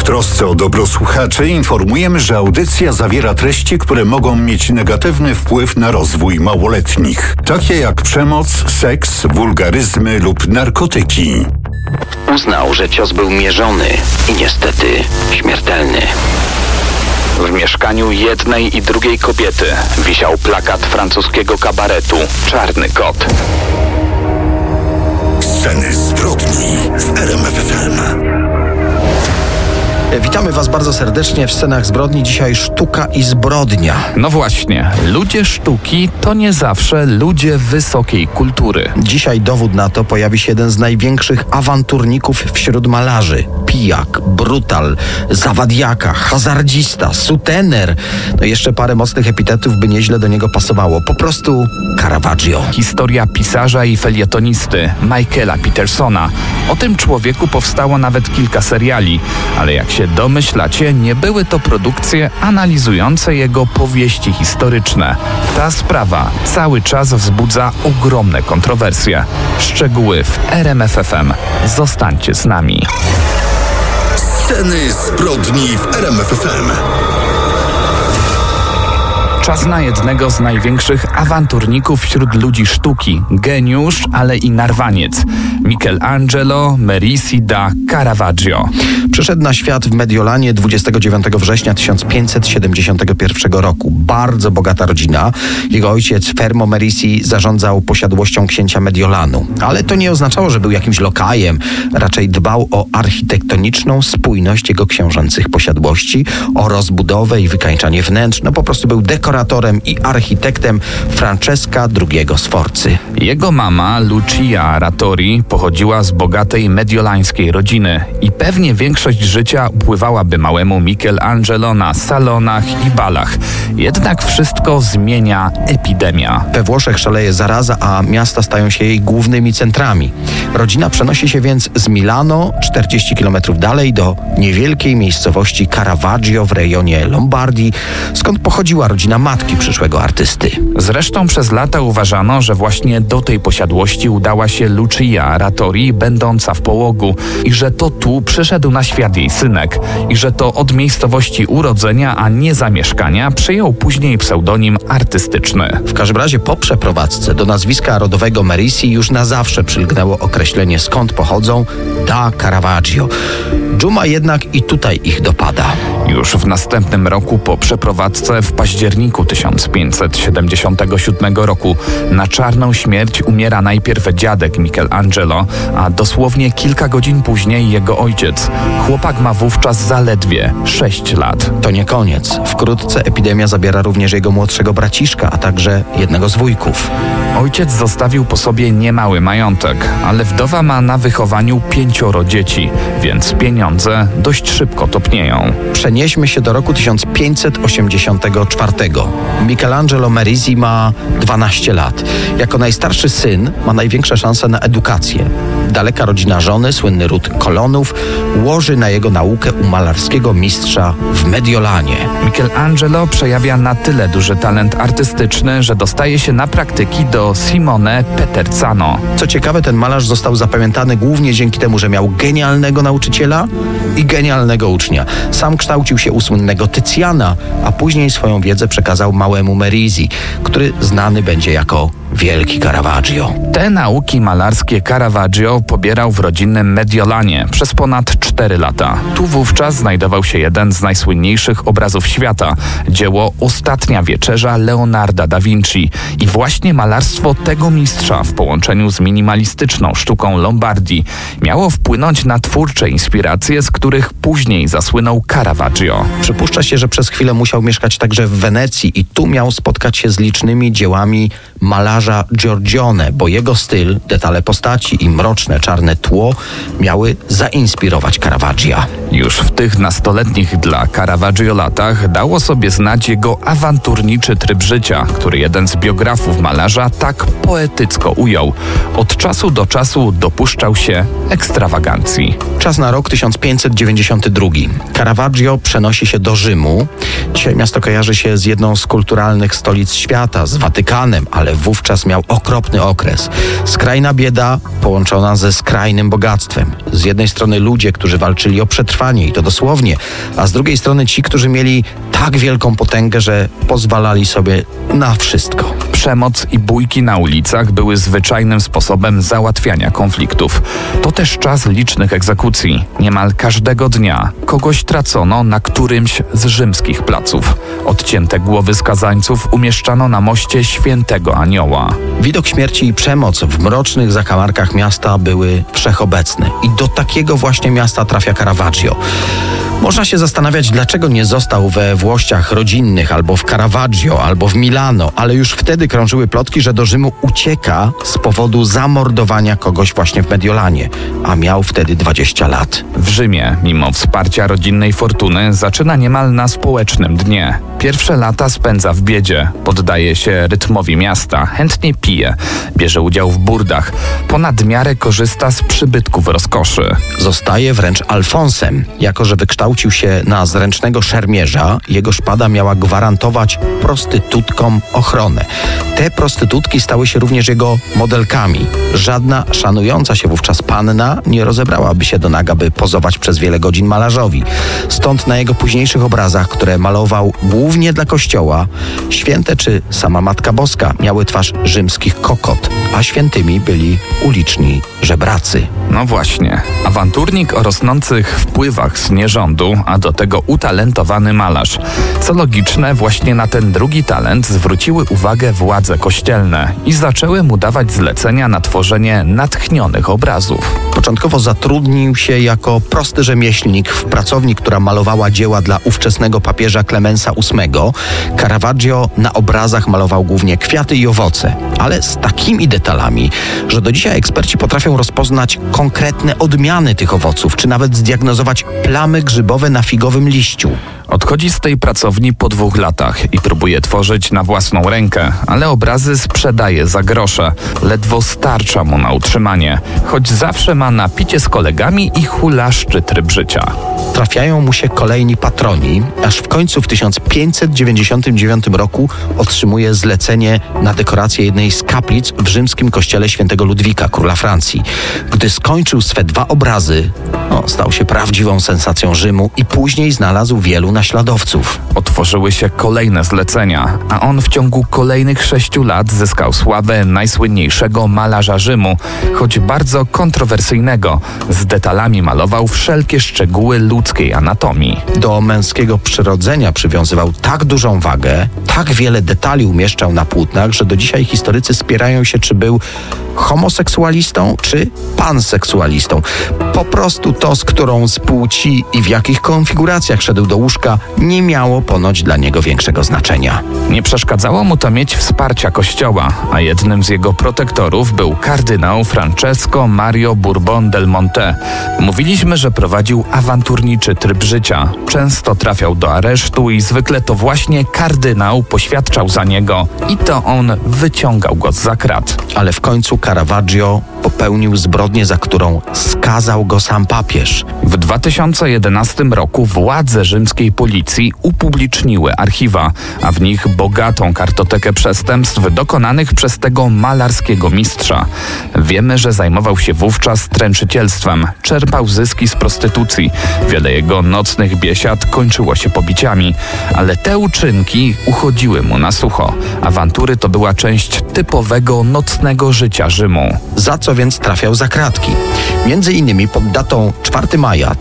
trosce o dobro słuchaczy informujemy, że audycja zawiera treści, które mogą mieć negatywny wpływ na rozwój małoletnich, takie jak przemoc, seks, wulgaryzmy lub narkotyki. Uznał, że cios był mierzony i niestety śmiertelny. W mieszkaniu jednej i drugiej kobiety wisiał plakat francuskiego kabaretu „Czarny kot”. Sceny zbrodni w RMF FM. Witamy Was bardzo serdecznie w Scenach Zbrodni. Dzisiaj sztuka i zbrodnia. No właśnie, ludzie sztuki to nie zawsze ludzie wysokiej kultury. Dzisiaj dowód na to pojawi się jeden z największych awanturników wśród malarzy. Pijak, brutal, zawadiaka, hazardzista, sutener. No jeszcze parę mocnych epitetów by nieźle do niego pasowało. Po prostu Caravaggio. Historia pisarza i felietonisty Michaela Petersona. O tym człowieku powstało nawet kilka seriali, ale jak się domyślacie, nie były to produkcje analizujące jego powieści historyczne. Ta sprawa cały czas wzbudza ogromne kontrowersje. Szczegóły w RMF FM. Zostańcie z nami. Sceny zbrodni w RMF FM. Czas na jednego z największych awanturników wśród ludzi sztuki. Geniusz, ale i narwaniec. Michelangelo Merisi da Caravaggio. Przyszedł na świat w Mediolanie 29 września 1571 roku. Bardzo bogata rodzina. Jego ojciec Fermo Merisi zarządzał posiadłością księcia Mediolanu. Ale to nie oznaczało, że był jakimś lokajem. Raczej dbał o architektoniczną spójność jego książęcych posiadłości, o rozbudowę i wykańczanie wnętrz. No po prostu był dekoratorem i architektem Francesca II Sforcy. Jego mama, Lucia Rattori, pochodziła z bogatej mediolańskiej rodziny i pewnie większość życia upływałaby małemu Michelangelo na salonach i balach. Jednak wszystko zmienia epidemia. We Włoszech szaleje zaraza, a miasta stają się jej głównymi centrami. Rodzina przenosi się więc z Milano 40 km dalej do niewielkiej miejscowości Caravaggio w rejonie Lombardii, skąd pochodziła rodzina matki przyszłego artysty. Zresztą przez lata uważano, że właśnie do tej posiadłości udała się Lucia Rattori, będąca w połogu, i że to tu przyszedł na świat jej synek, i że to od miejscowości urodzenia, a nie zamieszkania, przyjął później pseudonim artystyczny. W każdym razie po przeprowadzce do nazwiska rodowego Merisi już na zawsze przylgnęło określenie, skąd pochodzą, da Caravaggio. Dżuma jednak i tutaj ich dopada. Już w następnym roku po przeprowadzce w październiku 1577 roku na czarną śmierć umiera najpierw dziadek Michelangelo, a dosłownie kilka godzin później jego ojciec. Chłopak ma wówczas zaledwie 6 lat. To nie koniec. Wkrótce epidemia zabiera również jego młodszego braciszka, a także jednego z wujków. Ojciec zostawił po sobie niemały majątek, ale wdowa ma na wychowaniu 5 dzieci, więc pieniądze dość szybko topnieją. Przenieśmy się do roku 1584. Michelangelo Merisi ma 12 lat. Jako najstarszy syn ma największe szanse na edukację. Daleka rodzina żony, słynny ród Colonów, łoży na jego naukę u malarskiego mistrza w Mediolanie. Michelangelo przejawia na tyle duży talent artystyczny, że dostaje się na praktyki do Simone Peterzano. Co ciekawe, ten malarz został zapamiętany głównie dzięki temu, że miał genialnego nauczyciela i genialnego ucznia. Sam kształcił się u słynnego Tycjana, a później swoją wiedzę przekazał małemu Merisi, który znany będzie jako Wielki Caravaggio. Te nauki malarskie Caravaggio pobierał w rodzinnym Mediolanie przez ponad 4 lata. Tu wówczas znajdował się jeden z najsłynniejszych obrazów świata, dzieło Ostatnia Wieczerza Leonarda da Vinci. I właśnie malarstwo tego mistrza w połączeniu z minimalistyczną sztuką Lombardii miało wpłynąć na twórcze inspiracje, z których później zasłynął Caravaggio. Przypuszcza się, że przez chwilę musiał mieszkać także w Wenecji i tu miał spotkać się z licznymi dziełami malarza Giorgione, bo jego styl, detale postaci i mroczne czarne tło miały zainspirować Caravaggia. Już w tych nastoletnich dla Caravaggio latach dało sobie znać jego awanturniczy tryb życia, który jeden z biografów malarza tak poetycko ujął. Od czasu do czasu dopuszczał się ekstrawagancji. Czas na rok 1592. Caravaggio przenosi się do Rzymu. Dzisiaj miasto kojarzy się z jedną z kulturalnych stolic świata, z Watykanem, ale wówczas miał okropny okres. Skrajna bieda połączona ze skrajnym bogactwem. Z jednej strony ludzie, którzy walczyli o przetrwanie, przetrwanie i to dosłownie, a z drugiej strony ci, którzy mieli tak wielką potęgę, że pozwalali sobie na wszystko. Przemoc i bójki na ulicach były zwyczajnym sposobem załatwiania konfliktów. To też czas licznych egzekucji. Niemal każdego dnia kogoś tracono na którymś z rzymskich placów. Odcięte głowy skazańców umieszczano na moście Świętego Anioła. Widok śmierci i przemoc w mrocznych zakamarkach miasta były wszechobecne. I do takiego właśnie miasta trafia Caravaggio. Można się zastanawiać, dlaczego nie został we Włościach rodzinnych, albo w Caravaggio, albo w Milano, ale już wtedy krążyły plotki, że do Rzymu ucieka z powodu zamordowania kogoś właśnie w Mediolanie, a miał wtedy 20 lat. W Rzymie, mimo wsparcia rodzinnej fortuny, zaczyna niemal na społecznym dnie. Pierwsze lata spędza w biedzie, poddaje się rytmowi miasta, chętnie pije, bierze udział w burdach, ponad miarę korzysta z przybytków rozkoszy. Zostaje wręcz Alfonsem. Jako że wykształcił się na zręcznego szermierza, jego szpada miała gwarantować prostytutkom ochronę. Te prostytutki stały się również jego modelkami. Żadna szanująca się wówczas panna nie rozebrałaby się do naga, by pozować przez wiele godzin malarzowi. Stąd na jego późniejszych obrazach, które malował głównie dla kościoła, święte czy sama Matka Boska miały twarz rzymskich kokot, a świętymi byli uliczni żebracy. No właśnie, awanturnik o rosnących wpływach z nierządu, a do tego utalentowany malarz. Co logiczne, właśnie na ten drugi talent zwróciły uwagę władze kościelne i zaczęły mu dawać zlecenia na tworzenie natchnionych obrazów. Początkowo zatrudnił się jako prosty rzemieślnik w pracowni, która malowała dzieła dla ówczesnego papieża Klemensa VIII. Caravaggio na obrazach malował głównie kwiaty i owoce, ale z takimi detalami, że do dzisiaj eksperci potrafią rozpoznać konkretne odmiany tych owoców, czy nawet zdiagnozować plamy grzybowe na figowym liściu. Odchodzi z tej pracowni po 2 latach i próbuje tworzyć na własną rękę, ale obrazy sprzedaje za grosze. Ledwo starcza mu na utrzymanie, choć zawsze ma napicie z kolegami i hulaszczy tryb życia. Trafiają mu się kolejni patroni, aż w końcu w 1599 roku otrzymuje zlecenie na dekorację jednej z kaplic w rzymskim kościele świętego Ludwika, króla Francji. Gdy skończył swe 2 obrazy, stał się prawdziwą sensacją Rzymu i później znalazł wielu naśladowców. Otworzyły się kolejne zlecenia, a on w ciągu kolejnych 6 lat zyskał sławę najsłynniejszego malarza Rzymu, choć bardzo kontrowersyjnego. Z detalami malował wszelkie szczegóły ludzkiej anatomii. Do męskiego przyrodzenia przywiązywał tak dużą wagę, tak wiele detali umieszczał na płótnach, że do dzisiaj historycy spierają się, czy był homoseksualistą, czy panseksualistą. Po prostu to, z którą z płci i w jakich konfiguracjach szedł do łóżka, nie miało ponoć dla niego większego znaczenia. Nie przeszkadzało mu to mieć wsparcia kościoła, a jednym z jego protektorów był kardynał Francesco Mario Bourbon del Monte. Mówiliśmy, że prowadził awanturniczy tryb życia. Często trafiał do aresztu i zwykle to właśnie kardynał poświadczał za niego i to on wyciągał go zza krat. Ale w końcu Caravaggio popełnił zbrodnię, za którą skazał go sam papież. W 2011 roku władze rzymskiej policji upubliczniły archiwa, a w nich bogatą kartotekę przestępstw dokonanych przez tego malarskiego mistrza. Wiemy, że zajmował się wówczas stręczycielstwem, czerpał zyski z prostytucji. Wiele jego nocnych biesiad kończyło się pobiciami, ale te uczynki uchodziły mu na sucho. Awantury to była część typowego nocnego życia Rzymu. Za co więc trafiał za kratki? Między innymi pod datą 4 maja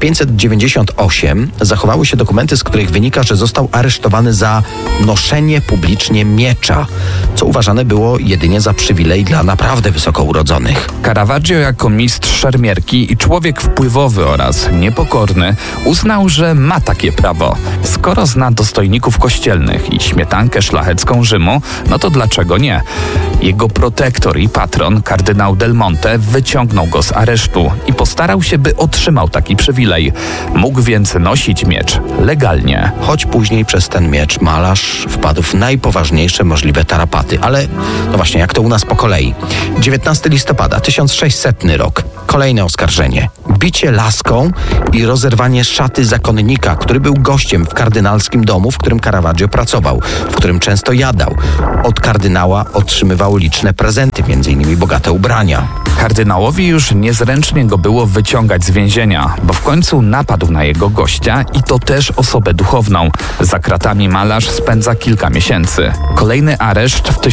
1598 zachowały się dokumenty, z których wynika, że został aresztowany za noszenie publicznie miecza, co uważane było jedynie za przywilej dla naprawdę wysoko urodzonych. Caravaggio jako mistrz szermierki i człowiek wpływowy oraz niepokorny uznał, że ma takie prawo. Skoro zna dostojników kościelnych i śmietankę szlachecką Rzymu, no to dlaczego nie? Jego protektor i patron, kardynał Del Monte, wyciągnął go z aresztu i postarał się, by otrzymał taki przywilej. Mógł więc nosić miecz legalnie. Choć później przez ten miecz malarz wpadł w najpoważniejsze możliwe tarapaty. Ale no właśnie, jak to u nas po kolei. 19 listopada 1600 rok. Kolejne oskarżenie. Bicie laską i rozerwanie szaty zakonnika, który był gościem w kardynalskim domu, w którym Caravaggio pracował, w którym często jadał. Od kardynała otrzymywał liczne prezenty, m.in. bogate ubrania. oskarżenia. Kardynałowi już niezręcznie go było wyciągać z więzienia, bo w końcu napadł na jego gościa i to też osobę duchowną. Za kratami malarz spędza kilka miesięcy. Kolejny areszt w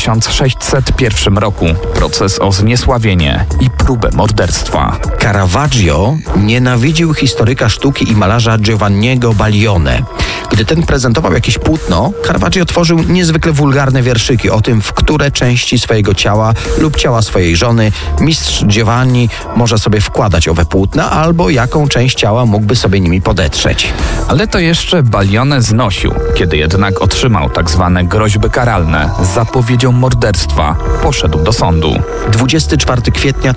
1601 roku. Proces o zniesławienie i próbę morderstwa. Caravaggio nienawidził historyka sztuki i malarza Giovanniego Baglione. Gdy ten prezentował jakieś płótno, Caravaggio tworzył niezwykle wulgarne wierszyki o tym, w które części swojego ciała lub ciała swojej żony mistrz Giovanni może sobie wkładać owe płótna, albo jaką część ciała mógłby sobie nimi podetrzeć. Ale to jeszcze Baglione znosił. Kiedy jednak otrzymał tak zwane groźby karalne z zapowiedzią morderstwa, poszedł do sądu. 24 kwietnia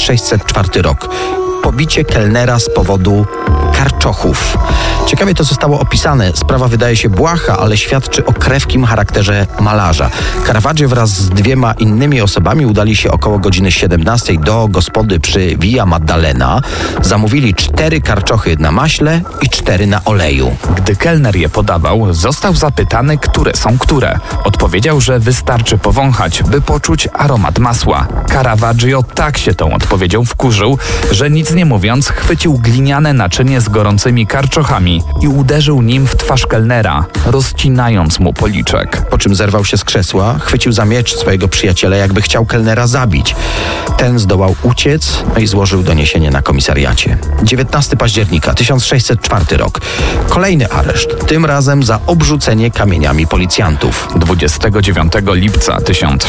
1604 rok. Pobicie kelnera z powodu karczochów. Ciekawie to zostało opisane. Sprawa wydaje się błaha, ale świadczy o krewkim charakterze malarza. Caravaggio wraz z 2 innymi osobami udali się około godziny 17 do gospody przy Via Maddalena. Zamówili 4 karczochy na maśle i 4 na oleju. Gdy kelner je podawał, został zapytany, które są które. Odpowiedział, że wystarczy powąchać, by poczuć aromat masła. Caravaggio tak się tą odpowiedzią wkurzył, że nic nie mówiąc, chwycił gliniane naczynie z gorącymi karczochami i uderzył nim w twarz kelnera, rozcinając mu policzek. Po czym zerwał się z krzesła, chwycił za miecz swojego przyjaciela, jakby chciał kelnera zabić. Ten zdołał uciec i złożył doniesienie na komisariacie. 19 października 1604 rok. Kolejny areszt, tym razem za obrzucenie kamieniami policjantów. 29 lipca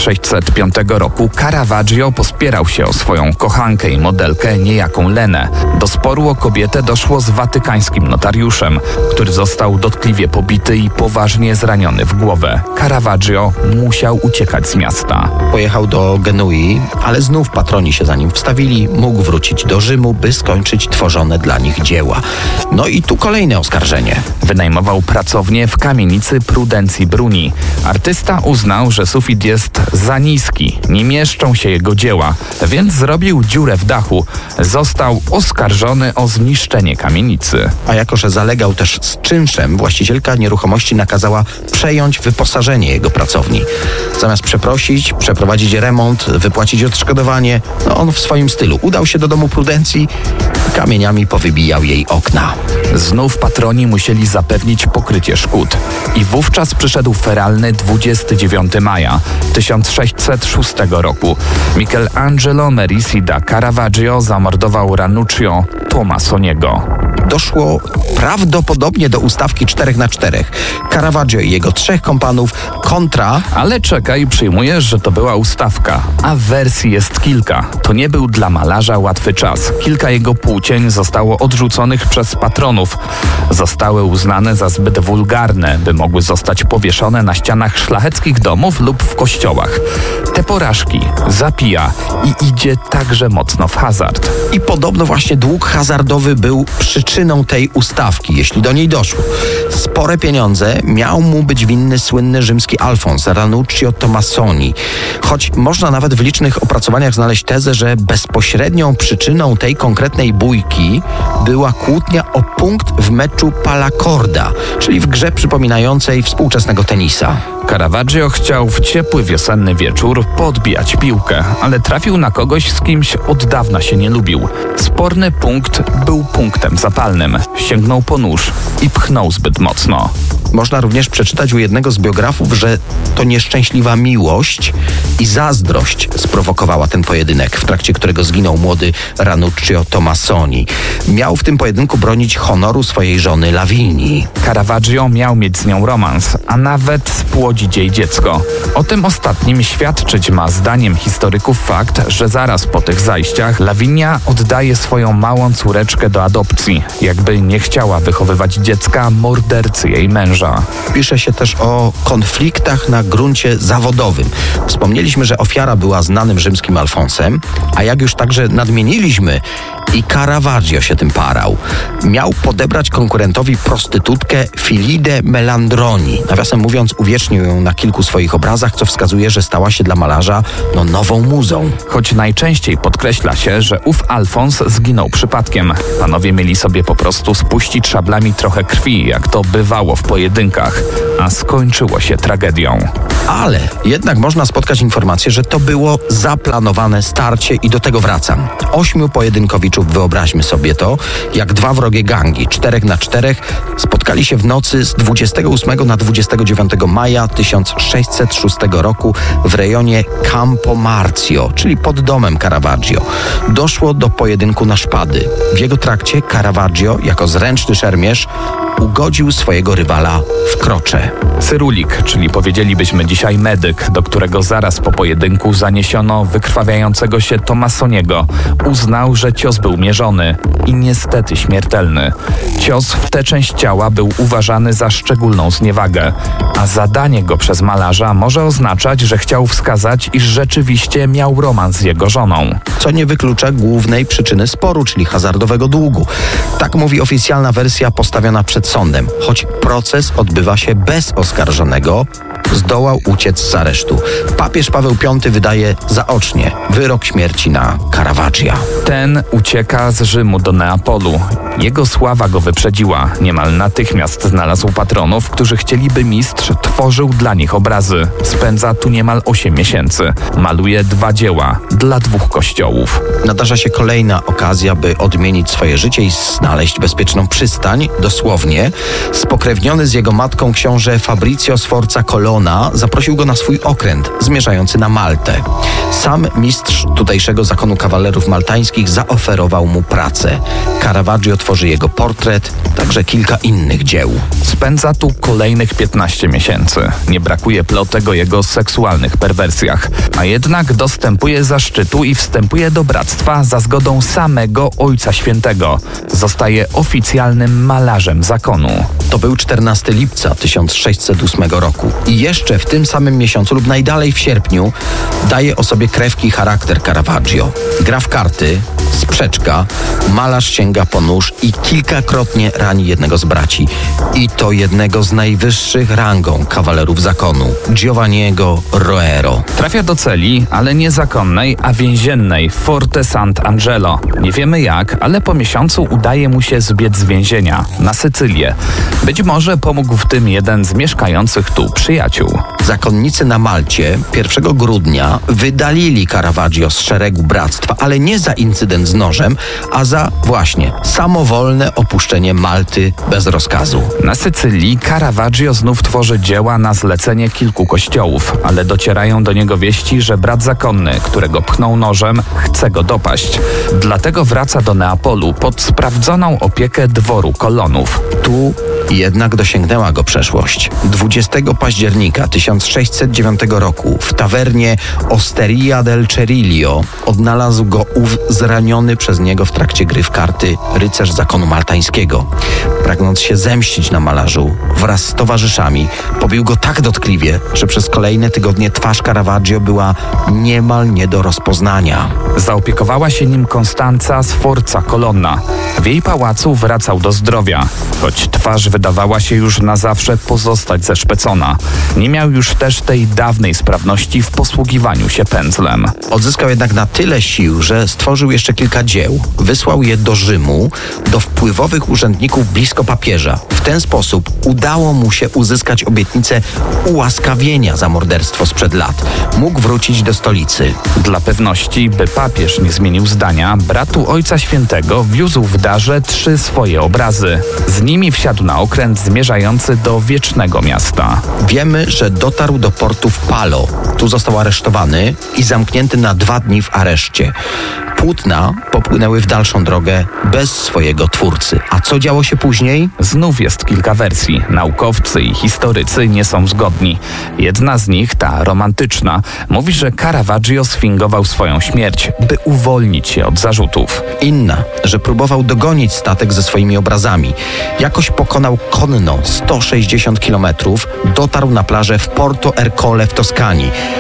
1605 roku Caravaggio pospierał się o swoją kochankę i modelkę niejaką Lenę. Do sporu o kobietę doszło z watykańskim notariuszem, który został dotkliwie pobity i poważnie zraniony w głowę. Caravaggio musiał uciekać z miasta. Pojechał do Genui, ale znów patroni się za nim wstawili. Mógł wrócić do Rzymu, by skończyć tworzone dla nich dzieła. No i tu kolejne oskarżenie. Wynajmował pracownię w kamienicy Prudencji Bruni. Artysta uznał, że sufit jest za niski, nie mieszczą się jego dzieła, więc zrobił dziurę w dachu. Został oskarżony o zniszczenie kamienicy. A jako że zalegał też z czynszem, właścicielka nieruchomości nakazała przejąć wyposażenie jego pracowni. Zamiast przeprosić, przeprowadzić remont, wypłacić odszkodowanie, on w swoim stylu udał się do domu Prudencji i kamieniami powybijał jej okna. Znów patroni musieli zapewnić pokrycie szkód. I wówczas przyszedł feralny 29 maja 1606 roku. Michelangelo Merisi da Caravaggio zamordował Ranuccio Tomasoniego. Doszło prawdopodobnie do ustawki 4-4. Caravaggio i jego 3 kompanów kontra... Ale czekaj, przyjmujesz, że to była ustawka. A wersji jest kilka. To nie był dla malarza łatwy czas. Kilka jego płócień zostało odrzuconych przez patronów. Zostały uznane za zbyt wulgarne, by mogły zostać powieszone na ścianach szlacheckich domów lub w kościołach. Te porażki zapija i idzie także mocno w hazard. I podobno właśnie dług hazardowy był przyczyną tej ustawki, jeśli do niej doszło. Spore pieniądze miał mu być winny słynny rzymski Alfons, Ranuccio Tomasoni. Choć można nawet w licznych opracowaniach znaleźć tezę, że bezpośrednią przyczyną tej konkretnej bójki była kłótnia o punkt w meczu Palacorda, czyli w grze przypominającej współczesnego tenisa. Caravaggio chciał w ciepły wiosenny wieczór podbijać piłkę, ale trafił na kogoś, z kimś od dawna się nie lubił. Sporny punkt był punktem zapalnym. Sięgnął po nóż i pchnął zbyt mocno. Można również przeczytać u jednego z biografów, że to nieszczęśliwa miłość i zazdrość sprowokowała ten pojedynek, w trakcie którego zginął młody Ranuccio Tomasoni. Miał w tym pojedynku bronić honoru swojej żony Lavinii. Caravaggio miał mieć z nią romans, a nawet spłodzić jej dziecko. O tym ostatnim świadczyć ma zdaniem historyków fakt, że zaraz po tych zajściach Lavinia oddaje swoją małą córeczkę do adopcji, jakby nie chciała wychowywać dziecka mordercy jej męża. Pisze się też o konfliktach na gruncie zawodowym. Wspomnieliśmy, że ofiara była znanym rzymskim Alfonsem, a jak już także nadmieniliśmy, i Caravaggio się tym parał. Miał podebrać konkurentowi prostytutkę Filidę Melandroni. Nawiasem mówiąc, uwiecznił ją na kilku swoich obrazach, co wskazuje, że stała się dla malarza nową muzą. Choć najczęściej podkreśla się, że ów Alfons zginął przypadkiem. Panowie mieli sobie po prostu spuścić szablami trochę krwi, jak to bywało w pojedynkach, a skończyło się tragedią. Ale jednak można spotkać informację, że to było zaplanowane starcie i do tego wracam. 8 pojedynkowiczów, wyobraźmy sobie to, jak dwa wrogie gangi, 4 na 4, spotkali się w nocy z 28 na 29 maja 1606 roku w rejonie Campo Marzio, czyli pod domem Caravaggio. Doszło do pojedynku na szpady. W jego trakcie Caravaggio, jako zręczny szermierz, ugodził swojego rywala w krocze. Cyrulik, czyli powiedzielibyśmy dzisiaj medyk, do którego zaraz po pojedynku zaniesiono wykrwawiającego się Tomassoniego, uznał, że cios był mierzony i niestety śmiertelny. Cios w tę część ciała był uważany za szczególną zniewagę, a zadanie go przez malarza może oznaczać, że chciał wskazać, iż rzeczywiście miał romans z jego żoną. Co nie wyklucza głównej przyczyny sporu, czyli hazardowego długu. Tak mówi oficjalna wersja postawiona przed sądem. Choć proces odbywa się bez oskarżonego, zdołał uciec z aresztu. Papież Paweł V wydaje zaocznie wyrok śmierci na Caravaggia. Ten ucieka z Rzymu do Neapolu. Jego sława go wyprzedziła. Niemal natychmiast znalazł patronów, którzy chcieliby mistrz tworzył dla nich obrazy. Spędza tu niemal 8 miesięcy. Maluje 2 dzieła dla 2 kościołów. Nadarza się kolejna okazja, by odmienić swoje życie i znaleźć bezpieczną przystań. Dosłownie, spokrewniony z jego matką książę Fabrizio Sforza Colonna zaprosił go na swój okręt zmierzający na Maltę. Sam mistrz tutejszego zakonu kawalerów maltańskich zaoferował mu pracę. Caravaggio tworzy jego portret, także kilka innych dzieł. Spędza tu kolejnych 15 miesięcy. Nie brakuje plotek o jego seksualnych perwersjach, a jednak dostępuje zaszczytu i wstępuje do bractwa za zgodą samego Ojca Świętego. Zostaje oficjalnym malarzem zakonu. To był 14 lipca 1608 roku i jeszcze w tym samym miesiącu lub najdalej w sierpniu daje o sobie krewki charakter Caravaggio. Gra w karty, sprzeczka, malarz sięga po nóż i kilkakrotnie rani jednego z braci. I to jednego z najwyższych rangą kawalerów zakonu, Giovanniego Roero. Trafia do celi, ale nie zakonnej, a więziennej, Forte Sant'Angelo. Nie wiemy jak, ale po miesiącu udaje mu się zbiec z więzienia na Sycylię. Być może pomógł w tym jeden z mieszkających tu przyjaciół. Zakonnicy na Malcie 1 grudnia wydalili Caravaggio z szeregu bractwa, ale nie za incydent z nożem, a za właśnie samowolne opuszczenie Malty bez rozkazu. Na Sycylii Caravaggio znów tworzy dzieła na zlecenie kilku kościołów, ale docierają do niego wieści, że brat zakonny, którego pchnął nożem, chce go dopaść. Dlatego wraca do Neapolu pod sprawdzoną opiekę dworu Colonnów. Tu jednak dosięgnęła go przeszłość. 20 października 1609 roku w tawernie Osteria del Cerilio odnalazł go ów zraniony przez niego w trakcie gry w karty rycerz zakonu maltańskiego. Pragnąc się zemścić na malarzu, wraz z towarzyszami pobił go tak dotkliwie, że przez kolejne tygodnie twarz Caravaggio była niemal nie do rozpoznania. Zaopiekowała się nim Konstanza Sforza Colonna. W jej pałacu wracał do zdrowia, choć twarz wydawała się już na zawsze pozostać zeszpecona. Nie miał już też tej dawnej sprawności w posługiwaniu się pędzlem. Odzyskał jednak na tyle sił, że stworzył jeszcze kilka dzieł. Wysłał je do Rzymu, do wpływowych urzędników blisko papieża. W ten sposób udało mu się uzyskać obietnicę ułaskawienia za morderstwo sprzed lat. Mógł wrócić do stolicy. Dla pewności, by papież nie zmienił zdania, bratu Ojca Świętego wiózł w darze 3 swoje obrazy. Z nimi wsiadł na okręt zmierzający do Wiecznego Miasta. Wiemy, że dotarł do portu w Palo. Tu został aresztowany i zamknięty na 2 dni w areszcie. Płótna popłynęły w dalszą drogę bez swojego twórcy. A co działo się później? Znów jest kilka wersji. Naukowcy i historycy nie są zgodni. Jedna z nich, ta romantyczna, mówi, że Caravaggio sfingował swoją śmierć, by uwolnić się od zarzutów. Inna, że próbował dogonić statek ze swoimi obrazami. Jakoś pokonał konno 160 kilometrów, dotarł na plażę w Porto Ercole w Toskanii.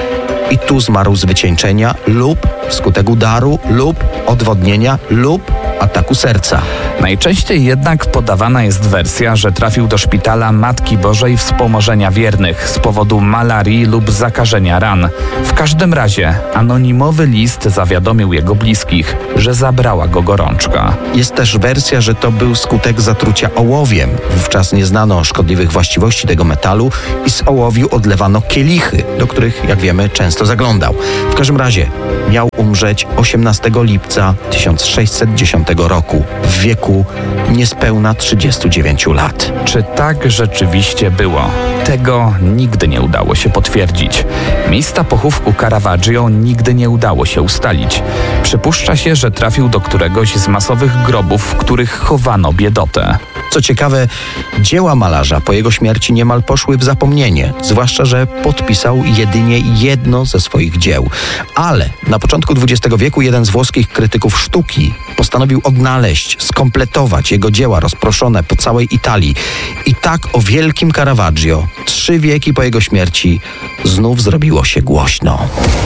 i tu zmarł z wycieńczenia lub wskutek udaru lub odwodnienia lub ataku serca. Najczęściej jednak podawana jest wersja, że trafił do szpitala Matki Bożej Wspomożenia Wiernych z powodu malarii lub zakażenia ran. W każdym razie anonimowy list zawiadomił jego bliskich, że zabrała go gorączka. Jest też wersja, że to był skutek zatrucia ołowiem. Wówczas nie znano szkodliwych właściwości tego metalu i z ołowiu odlewano kielichy, do których, jak wiemy, często zaglądał. W każdym razie miał umrzeć 18 lipca 1610 roku w wieku niespełna 39 lat. Czy tak rzeczywiście było? Tego nigdy nie udało się potwierdzić. Miejsca pochówku Caravaggio nigdy nie udało się ustalić. Przypuszcza się, że trafił do któregoś z masowych grobów, w których chowano biedotę. Co ciekawe, dzieła malarza po jego śmierci niemal poszły w zapomnienie, zwłaszcza, że podpisał jedynie jedno ze swoich dzieł. Ale na początku XX wieku jeden z włoskich krytyków sztuki postanowił odnaleźć, skompletować jego dzieła rozproszone po całej Italii. I tak o wielkim Caravaggio 3 wieki po jego śmierci znów zrobiło się głośno.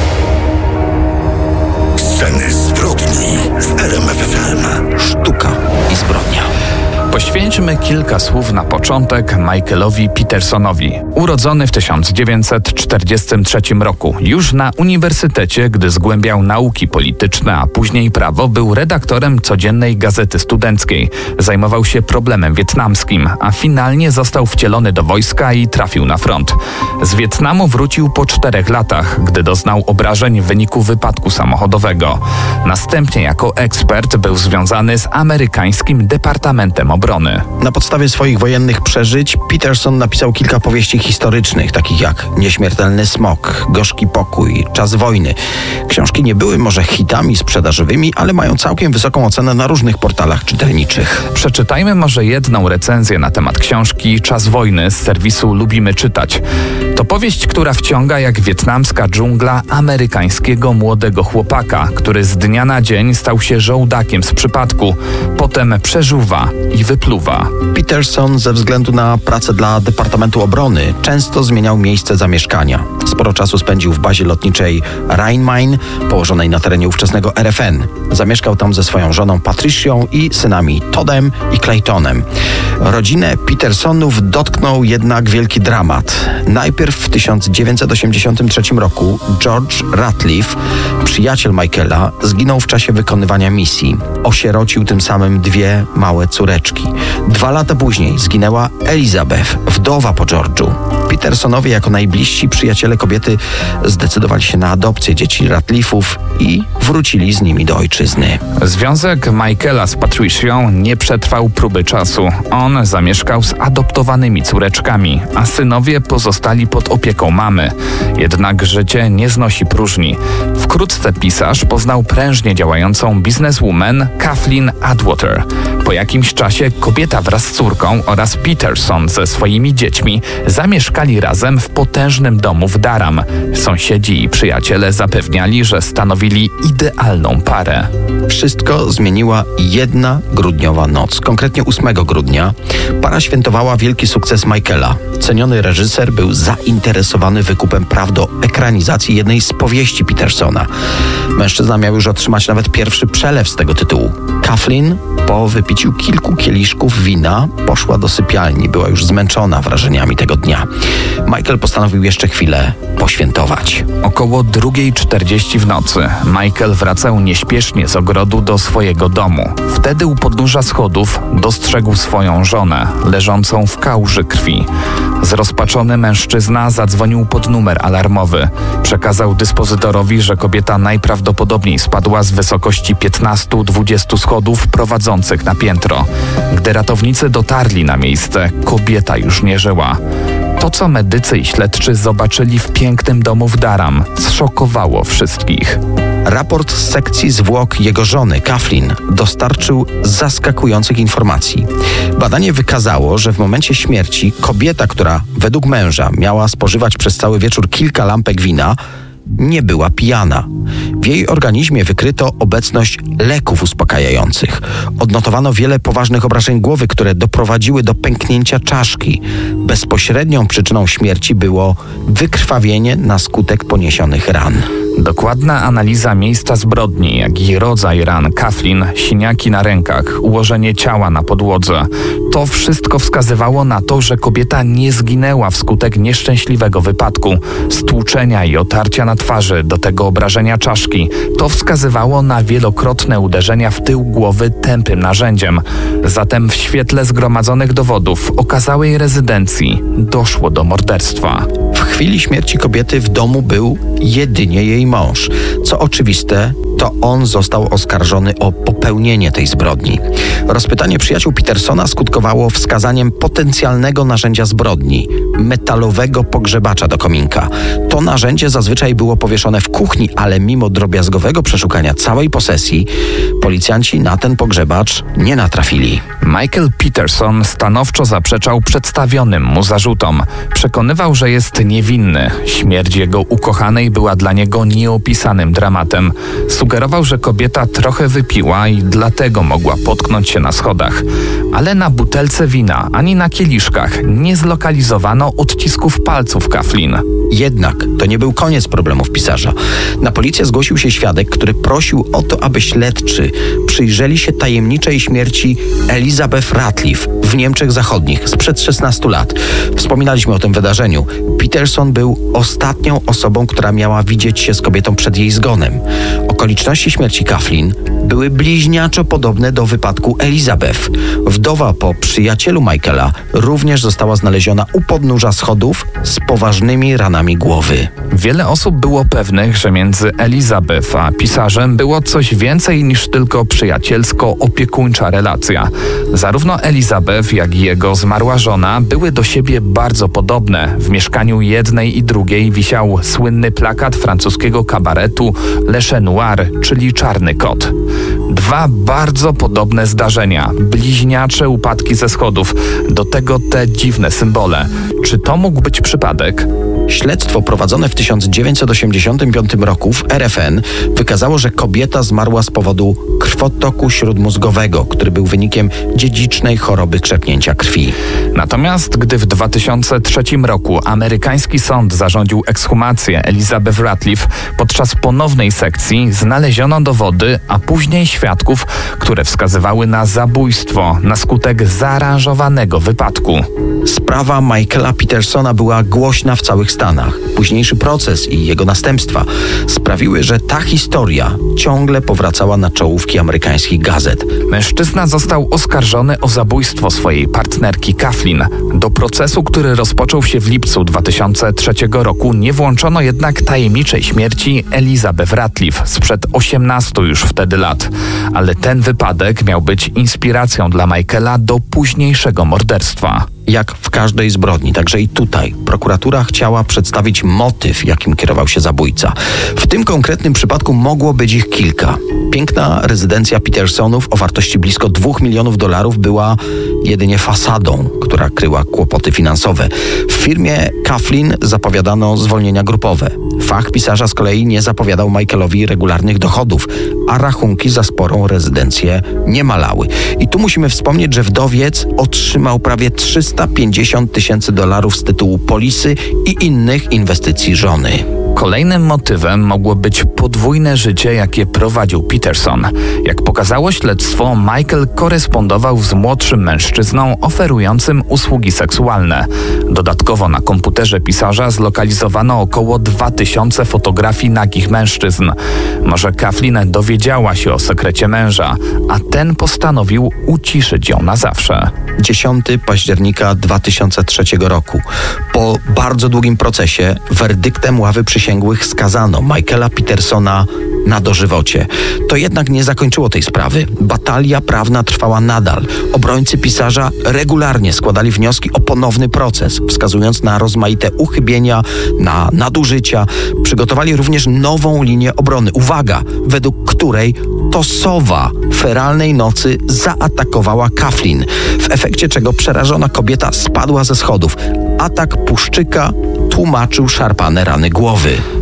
Sceny zbrodni w RMF FM. Sztuka i zbrodnia. Poświęćmy kilka słów na początek Michaelowi Petersonowi. Urodzony w 1943 roku. Już na uniwersytecie, gdy zgłębiał nauki polityczne, a później prawo, był redaktorem codziennej gazety studenckiej. Zajmował się problemem wietnamskim, a finalnie został wcielony do wojska i trafił na front. Z Wietnamu wrócił po 4 latach, gdy doznał obrażeń w wyniku wypadku samochodowego. Następnie jako ekspert był związany z amerykańskim Departamentem Obrony. Na podstawie swoich wojennych przeżyć Peterson napisał kilka powieści historycznych, takich jak Nieśmiertelny smok, Gorzki pokój, Czas wojny. Książki nie były może hitami sprzedażowymi, ale mają całkiem wysoką ocenę na różnych portalach czytelniczych. Przeczytajmy może jedną recenzję na temat książki Czas wojny z serwisu Lubimy Czytać. To powieść, która wciąga jak wietnamska dżungla amerykańskiego młodego chłopaka, który z dnia na dzień stał się żołdakiem z przypadku. Potem przeżuwa i wypluwa. Peterson ze względu na pracę dla Departamentu Obrony często zmieniał miejsce zamieszkania. Sporo czasu spędził w bazie lotniczej Rhein-Main, położonej na terenie ówczesnego RFN. Zamieszkał tam ze swoją żoną Patricią i synami Toddem i Claytonem. Rodzinę Petersonów dotknął jednak wielki dramat. Najpierw w 1983 roku George Ratliff, przyjaciel Michaela, zginął w czasie wykonywania misji. Osierocił tym samym 2 małe córeczki. 2 lata później zginęła Elizabeth, wdowa po George'u. Petersonowie jako najbliżsi przyjaciele kobiety zdecydowali się na adopcję dzieci Ratliffów i wrócili z nimi do ojczyzny. Związek Michaela z Patricią nie przetrwał próby czasu. On zamieszkał z adoptowanymi córeczkami, a synowie pozostali pod opieką mamy. Jednak życie nie znosi próżni. Wkrótce pisarz poznał prężnie działającą bizneswoman Kathleen Atwater. Po jakimś czasie kobieta wraz z córką oraz Peterson ze swoimi dziećmi zamieszkali razem w potężnym domu w Durham. Sąsiedzi i przyjaciele zapewniali, że stanowili idealną parę. Wszystko zmieniła jedna grudniowa noc. Konkretnie 8 grudnia para świętowała wielki sukces Michaela. Ceniony reżyser był zainteresowany wykupem praw do ekranizacji jednej z powieści Petersona. Mężczyzna miał już otrzymać nawet pierwszy przelew z tego tytułu. Kathleen po wypiciu kilku kieliszków wina poszła do sypialni. Była już zmęczona wrażeniami tego dnia. Michael postanowił jeszcze chwilę poświętować. Około 2:40 w nocy Michael wracał nieśpiesznie z ogrodu do swojego domu. Wtedy u podnóża schodów dostrzegł swoją żonę, leżącą w kałuży krwi. Zrozpaczony mężczyzna zadzwonił pod numer alarmowy. Przekazał dyspozytorowi, że kobieta najprawdopodobniej spadła z wysokości 15-20 schodów prowadzących na piętro. Gdy ratownicy dotarli na miejsce, kobieta już nie żyła. To, co medycy i śledczy zobaczyli w pięknym domu w Durham, zszokowało wszystkich. Raport z sekcji zwłok jego żony, Kathleen, dostarczył zaskakujących informacji. Badanie wykazało, że w momencie śmierci kobieta, która według męża miała spożywać przez cały wieczór kilka lampek wina, nie była pijana. W jej organizmie wykryto obecność leków uspokajających. Odnotowano wiele poważnych obrażeń głowy, które doprowadziły do pęknięcia czaszki. Bezpośrednią przyczyną śmierci było wykrwawienie na skutek poniesionych ran. Dokładna analiza miejsca zbrodni, jak i rodzaj ran Kathleen, siniaki na rękach, ułożenie ciała na podłodze. To wszystko wskazywało na to, że kobieta nie zginęła wskutek nieszczęśliwego wypadku. Stłuczenia i otarcia na twarzy, do tego obrażenia czaszki. To wskazywało na wielokrotne uderzenia w tył głowy tępym narzędziem. Zatem w świetle zgromadzonych dowodów w okazałej rezydencji doszło do morderstwa. W chwili śmierci kobiety w domu był jedynie jej mąż. Co oczywiste, to on został oskarżony o popełnienie tej zbrodni. Rozpytanie przyjaciół Petersona skutkowało wskazaniem potencjalnego narzędzia zbrodni – metalowego pogrzebacza do kominka. To narzędzie zazwyczaj było powieszone w kuchni, ale mimo drobiazgowego przeszukania całej posesji, policjanci na ten pogrzebacz nie natrafili. Michael Peterson stanowczo zaprzeczał przedstawionym mu zarzutom. Przekonywał, że jest niewinny. Śmierć jego ukochanej była dla niego nieopisanym dramatem. Sugerował, że kobieta trochę wypiła i dlatego mogła potknąć się na schodach. Ale na butelce wina ani na kieliszkach nie zlokalizowano odcisków palców Kathleen. Jednak to nie był koniec problemów pisarza. Na policję zgłosił się świadek, który prosił o to, aby śledczy przyjrzeli się tajemniczej śmierci Elizabeth Ratliff w Niemczech Zachodnich sprzed 16 lat. Wspominaliśmy o tym wydarzeniu. Peterson był ostatnią osobą, która miała widzieć się z kobietą przed jej zgonem. Okoliczności śmierci Kathleen były bliźniaczo podobne do wypadku Elizabeth. Wdowa po przyjacielu Michaela również została znaleziona u podnóża schodów z poważnymi ranami głowy. Wiele osób było pewnych, że między Elizabeth a pisarzem było coś więcej niż tylko przyjacielsko-opiekuńcza relacja. Zarówno Elizabeth, jak i jego zmarła żona były do siebie bardzo podobne. W mieszkaniu jednej i drugiej wisiał słynny plakat francuskiego kabaretu Le Chat Noir, czyli Czarny Kot. Dwa bardzo podobne zdarzenia, bliźniacze upadki ze schodów, do tego te dziwne symbole. Czy to mógł być przypadek? Śledztwo prowadzone w 1985 roku w RFN wykazało, że kobieta zmarła z powodu krwotoku śródmózgowego, który był wynikiem dziedzicznej choroby krzepnięcia krwi. Natomiast gdy w 2003 roku amerykański sąd zarządził ekshumację Elizabeth Ratliff, podczas ponownej sekcji znaleziono dowody, a później świadków, które wskazywały na zabójstwo na skutek zaaranżowanego wypadku. Sprawa Michaela Petersona była głośna w całych Stanach. Późniejszy proces i jego następstwa sprawiły, że ta historia ciągle powracała na czołówki amerykańskich gazet. Mężczyzna został oskarżony o zabójstwo swojej partnerki Kathleen. Do procesu, który rozpoczął się w lipcu 2003 roku, nie włączono jednak tajemniczej śmierci Elizabeth Ratliff sprzed 18 już wtedy lat. Ale ten wypadek miał być inspiracją dla Michaela do późniejszego morderstwa. Jak w każdej zbrodni, także i tutaj prokuratura chciała przedstawić motyw, jakim kierował się zabójca. W tym konkretnym przypadku mogło być ich kilka. Piękna rezydencja Petersonów o wartości blisko $2 milionów była jedynie fasadą, która kryła kłopoty finansowe. W firmie Kathleen zapowiadano zwolnienia grupowe. Fach pisarza z kolei nie zapowiadał Michaelowi regularnych dochodów, a rachunki za sporą rezydencję nie malały. I tu musimy wspomnieć, że wdowiec otrzymał prawie $350,000 z tytułu polisy i innych inwestycji żony. Kolejnym motywem mogło być podwójne życie, jakie prowadził Peterson. Jak pokazało śledztwo, Michael korespondował z młodszym mężczyzną oferującym usługi seksualne. Dodatkowo na komputerze pisarza zlokalizowano około 2000 fotografii nagich mężczyzn. Może Kathleen dowiedziała się o sekrecie męża, a ten postanowił uciszyć ją na zawsze. 10 października 2003 roku. Po bardzo długim procesie werdyktem ławy przysięgłych skazano Michaela Petersona na dożywocie. To jednak nie zakończyło tej sprawy. Batalia prawna trwała nadal. Obrońcy pisarza regularnie składali wnioski o ponowny proces, wskazując na rozmaite uchybienia, na nadużycia. Przygotowali również nową linię obrony. Uwaga, według której to sowa feralnej nocy zaatakowała Kathleen, w efekcie czego przerażona kobieta spadła ze schodów. Atak puszczyka tłumaczył szarpane rany głowy.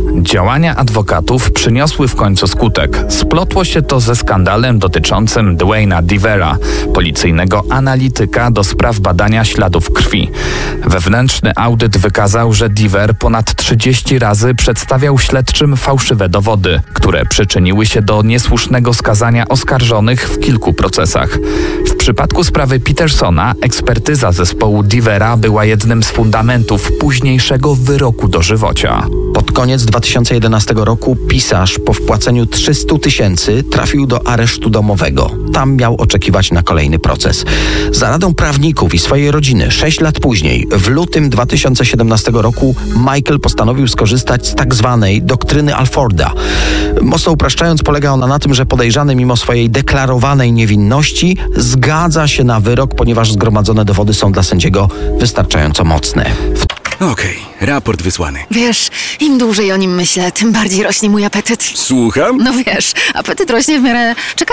Działania adwokatów przyniosły w końcu skutek. Splotło się to ze skandalem dotyczącym Dwayna Divera, policyjnego analityka do spraw badania śladów krwi. Wewnętrzny audyt wykazał, że Diver ponad 30 razy przedstawiał śledczym fałszywe dowody, które przyczyniły się do niesłusznego skazania oskarżonych w kilku procesach. W przypadku sprawy Petersona ekspertyza zespołu Divera była jednym z fundamentów późniejszego wyroku dożywocia. Pod koniec 2011 roku pisarz po wpłaceniu 300 000 trafił do aresztu domowego. Tam miał oczekiwać na kolejny proces. Za radą prawników i swojej rodziny 6 lat później, w lutym 2017 roku, Michael postanowił skorzystać z tak zwanej doktryny Alforda. Mocno upraszczając, polega ona na tym, że podejrzany mimo swojej deklarowanej niewinności zgadza się na wyrok, ponieważ zgromadzone dowody są dla sędziego wystarczająco mocne. Okej, raport wysłany. Wiesz, im dłużej o nim myślę, tym bardziej rośnie mój apetyt. Słucham? No wiesz, apetyt rośnie w miarę czekania